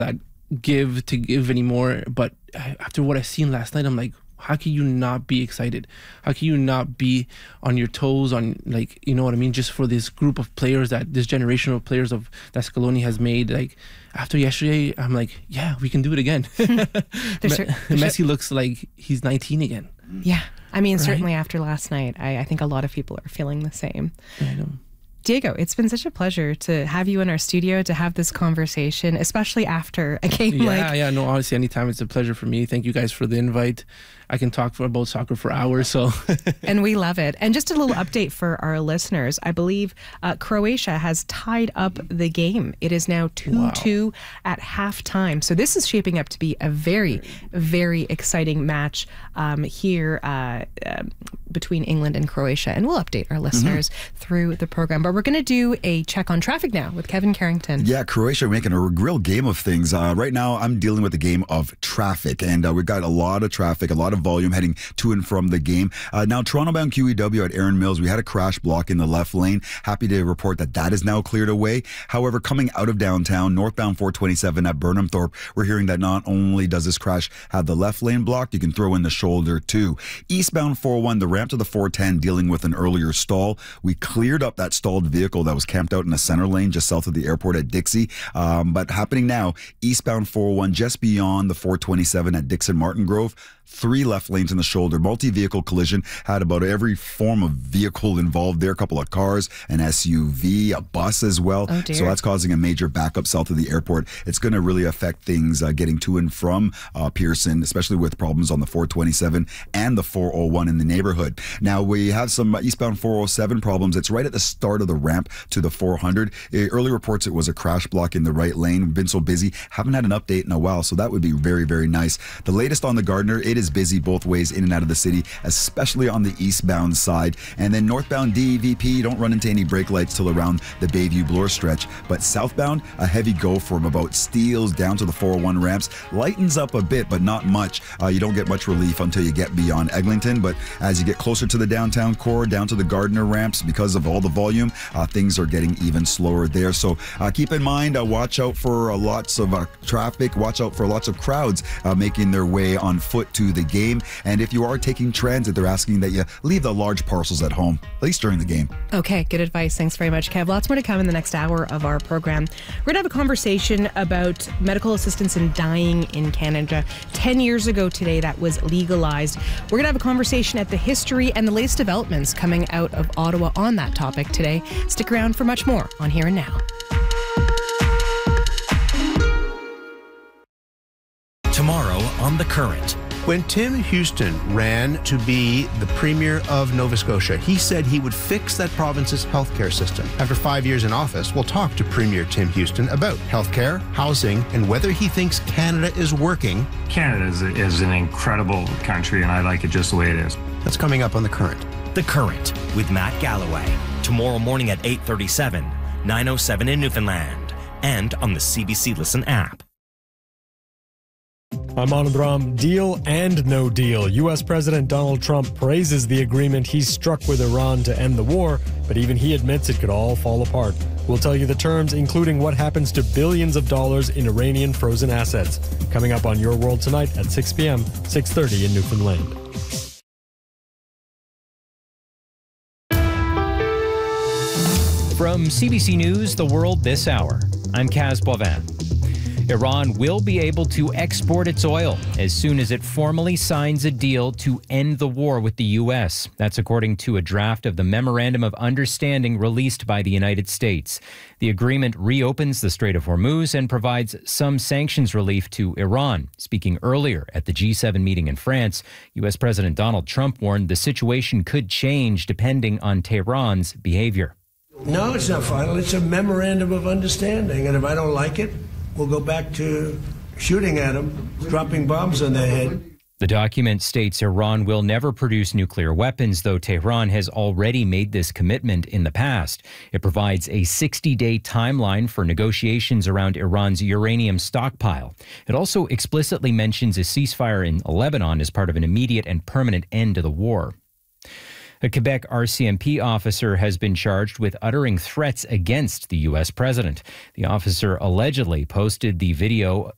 that give anymore. But after what I seen last night, I'm like, how can you not be excited? How can you not be on your toes, on, like, you know what I mean? Just for this group of players, this generation of players that Scaloni has made. Like, after yesterday, I'm like, yeah, we can do it again. Messi looks like he's 19 again. Yeah. I mean, certainly after last night, I think a lot of people are feeling the same. I know. Diego, it's been such a pleasure to have you in our studio to have this conversation, especially after a game No, honestly, anytime, it's a pleasure for me. Thank you guys for the invite. I can talk about soccer for hours, so. And we love it. And just a little update for our listeners. I believe Croatia has tied up the game. It is now 2-2 at halftime. So this is shaping up to be a very, very exciting match here between England and Croatia. And we'll update our listeners through the program. But we're going to do a check on traffic now with Kevin Carrington. Yeah, Croatia making a real game of things. Right now, I'm dealing with the game of traffic. And we've got a lot of traffic, a lot of volume heading to and from the game. Now, Toronto-bound QEW at Erin Mills, we had a crash block in the left lane. Happy to report that is now cleared away. However, coming out of downtown, northbound 427 at Burnham Thorpe, we're hearing that not only does this crash have the left lane blocked, you can throw in the shoulder too. Eastbound 401, the ramp to the 410, dealing with an earlier stall. We cleared up that stalled vehicle that was camped out in the center lane just south of the airport at Dixie. But happening now, eastbound 401, just beyond the 427 at Dixon Martin Grove. 3 left lanes in the shoulder. Multi-vehicle collision. Had about every form of vehicle involved there. A couple of cars, an SUV, a bus as well. Oh dear. So that's causing a major backup south of the airport. It's going to really affect things getting to and from Pearson, especially with problems on the 427 and the 401 in the neighborhood. Now, we have some eastbound 407 problems. It's right at the start of the ramp to the 400. Early reports it was a crash block in the right lane. Been so busy. Haven't had an update in a while, so that would be very, very nice. The latest on the Gardner, it is busy both ways in and out of the city, especially on the eastbound side. And then northbound DEVP, you don't run into any brake lights till around the Bayview Bloor stretch. But southbound, a heavy go from about Steeles down to the 401 ramps. Lightens up a bit, but not much. You don't get much relief until you get beyond Eglinton. But as you get closer to the downtown core, down to the Gardner ramps, because of all the volume, things are getting even slower there. So keep in mind, watch out for lots of traffic. Watch out for lots of crowds making their way on foot to the game. And if you are taking transit, they're asking that you leave the large parcels at home, at least during the game. Okay, good advice. Thanks very much, Kev. Lots more to come in the next hour of our program. We're going to have a conversation about medical assistance in dying in Canada. 10 years ago today, that was legalized. We're going to have a conversation at the history and the latest developments coming out of Ottawa on that topic today. Stick around for much more on Here and Now. Tomorrow on The Current. When Tim Houston ran to be the Premier of Nova Scotia, he said he would fix that province's healthcare system. After 5 years in office, we'll talk to Premier Tim Houston about healthcare, housing, and whether he thinks Canada is working. Canada is an incredible country, and I like it just the way it is. That's coming up on The Current. The Current with Matt Galloway. Tomorrow morning at 8:37, 9:07 in Newfoundland, and on the CBC Listen app. I'm Anand Ram. Deal and no deal. U.S. President Donald Trump praises the agreement he's struck with Iran to end the war, but even he admits it could all fall apart. We'll tell you the terms, including what happens to billions of dollars in Iranian frozen assets. Coming up on Your World Tonight at 6 p.m., 6:30 in Newfoundland. From CBC News, The World This Hour, I'm Kaz Boivin. Iran will be able to export its oil as soon as it formally signs a deal to end the war with the U.S. That's according to a draft of the Memorandum of Understanding released by the United States. The agreement reopens the Strait of Hormuz and provides some sanctions relief to Iran. Speaking earlier at the G7 meeting in France, U.S. President Donald Trump warned the situation could change depending on Tehran's behavior. No, it's not final. It's a memorandum of understanding. And if I don't like it, we'll go back to shooting at them, dropping bombs on their head. The document states Iran will never produce nuclear weapons, though Tehran has already made this commitment in the past. It provides a 60-day timeline for negotiations around Iran's uranium stockpile. It also explicitly mentions a ceasefire in Lebanon as part of an immediate and permanent end to the war. A Quebec RCMP officer has been charged with uttering threats against the U.S. president. The officer allegedly posted the video